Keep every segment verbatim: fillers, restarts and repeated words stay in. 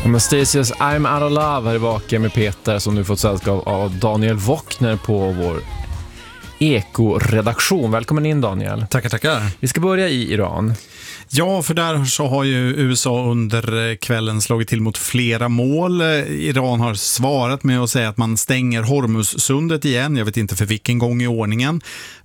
Anastasias I'm Out of Love här tillbaka med Peter som nu fått sällskap av Daniel Wockner på vår Eko-redaktion. Välkommen in, Daniel. Tackar, tackar. Vi ska börja i Iran. Ja, för där så har ju U S A under kvällen slagit till mot flera mål. Iran har svarat med att säga att man stänger Hormuzsundet igen. Jag vet inte för vilken gång i ordningen.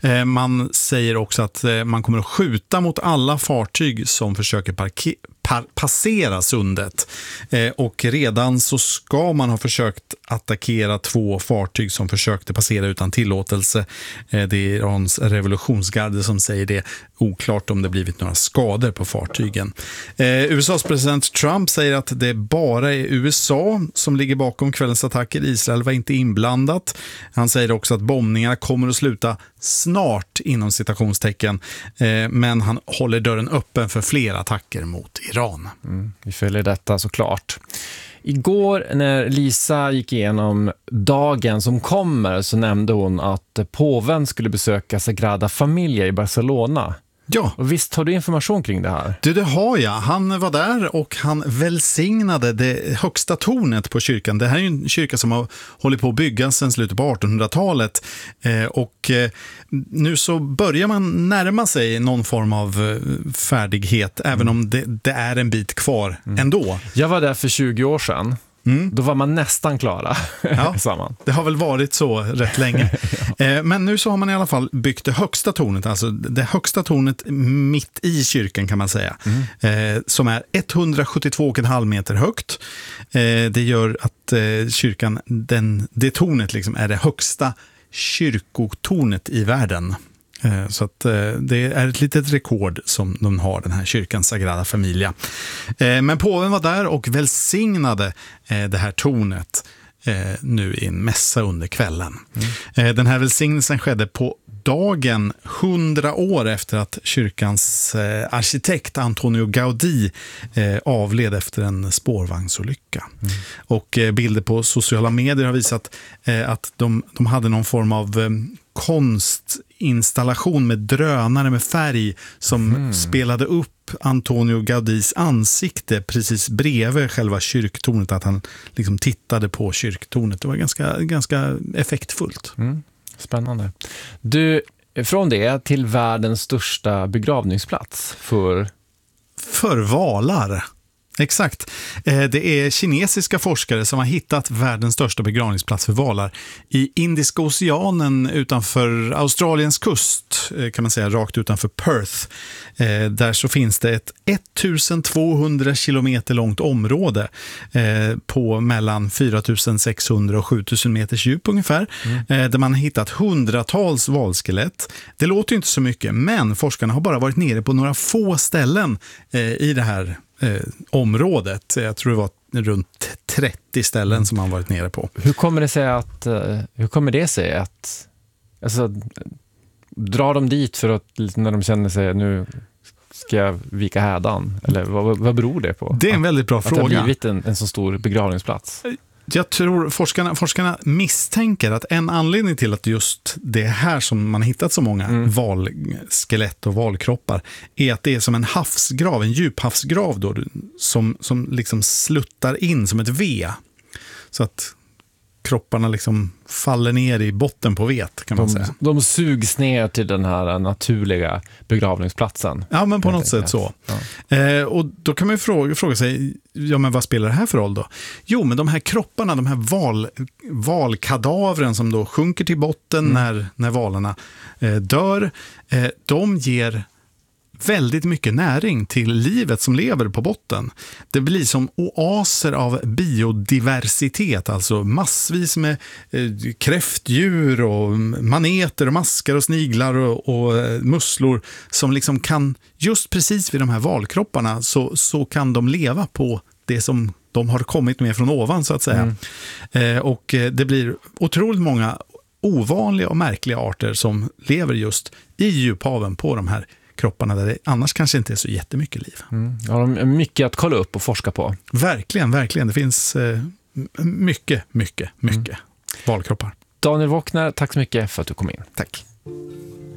Man säger också att man kommer att skjuta mot alla fartyg som försöker parkera passera sundet. Eh, och redan så ska man ha försökt attackera två fartyg som försökte passera utan tillåtelse. Eh, det är Irans revolutionsgarde som säger det. Oklart om det blivit några skador på fartygen. Eh, U S A:s president Trump säger att det bara är U S A som ligger bakom kvällens attacker. Israel var inte inblandat. Han säger också att bombningarna kommer att sluta snart inom citationstecken. Eh, men han håller dörren öppen för fler attacker mot Iran. Mm, vi följer detta såklart. Igår när Lisa gick igenom dagen som kommer så nämnde hon att påven skulle besöka Sagrada Familia i Barcelona. Ja. Och visst har du information kring det här? Du, det har jag. Han var där och han välsignade det högsta tornet på kyrkan. Det här är ju en kyrka som har hållit på att byggas sedan slutet på artonhundratalet. Eh, och eh, nu så börjar man närma sig någon form av eh, färdighet, mm. även om det, det är en bit kvar mm. ändå. Jag var där för tjugo år sedan. Mm. Då var man nästan klara ja, samman. Det har väl varit så rätt länge. ja. eh, men nu så har man i alla fall byggt det högsta tornet, alltså det högsta tornet mitt i kyrkan kan man säga. Mm. Eh, som är etthundrasjuttiotvå komma fem meter högt. Eh, det gör att eh, kyrkan, den, det tornet liksom är det högsta kyrkotornet i världen. Så att det är ett litet rekord som de har, den här kyrkan Sagrada Familia. Men påven var där och välsignade det här tornet nu i en mässa under kvällen. Mm. Den här välsignelsen skedde på dagen hundra år efter att kyrkans arkitekt Antonio Gaudí avled efter en spårvagnsolycka. Mm. Och bilder på sociala medier har visat att de, de hade någon form av konstinstallation med drönare med färg som mm. spelade upp Antonio Gaudís ansikte precis bredvid själva kyrktornet, att han liksom tittade på kyrktornet. Det var ganska, ganska effektfullt. Mm. Spännande. Du, från det till världens största begravningsplats för... För valar. Exakt. Det är kinesiska forskare som har hittat världens största begravningsplats för valar i Indiska oceanen utanför Australiens kust, kan man säga, rakt utanför Perth. Där så finns det ett ettusentvåhundra kilometer långt område på mellan fyra tusen sexhundra och sju tusen meters djup ungefär, mm. där man har hittat hundratals valskelett. Det låter ju inte så mycket, men forskarna har bara varit nere på några få ställen i det här Eh, området. Jag tror det var runt trettio ställen mm. som man varit nere på. Hur kommer det sig att hur kommer det sig att alltså, drar de dit för att när de känner sig nu ska jag vika hädan? Eller vad, vad beror det på? Det är en väldigt bra att, fråga. Att det har blivit en, en så stor begravningsplats. Jag tror forskarna, forskarna misstänker att en anledning till att just det här som man har hittat så många mm. valskelett och valkroppar är att det är som en havsgrav, en djuphavsgrav då, som, som liksom sluttar in som ett V. Så att kropparna liksom faller ner i botten på vet, kan man de, säga. De sugs ner till den här naturliga begravningsplatsen. Ja, men på något sätt så. Ja. Eh, och då kan man ju fråga, fråga sig, ja men vad spelar det här för roll då? Jo, men de här kropparna, de här val, valkadavren som då sjunker till botten mm. när, när valarna eh, dör, eh, de ger väldigt mycket näring till livet som lever på botten. Det blir som oaser av biodiversitet, alltså massvis med eh, kräftdjur och maneter och maskar och sniglar och, och eh, musslor som liksom kan, just precis vid de här valkropparna så, så kan de leva på det som de har kommit med från ovan så att säga. Mm. Eh, och eh, det blir otroligt många ovanliga och märkliga arter som lever just i djuphaven på de här kropparna där det annars kanske inte är så jättemycket liv. Mm. Ja, de är mycket att kolla upp och forska på. Verkligen, verkligen. Det finns eh, mycket, mycket, mycket mm. valkroppar. Daniel Wockner, tack så mycket för att du kom in. Tack.